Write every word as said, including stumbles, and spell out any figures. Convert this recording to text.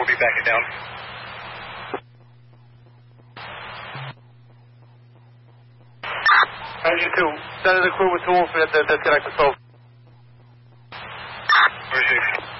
we'll be backing down. Engine two, send the crew with two oh, that's connected twelve. Where's he?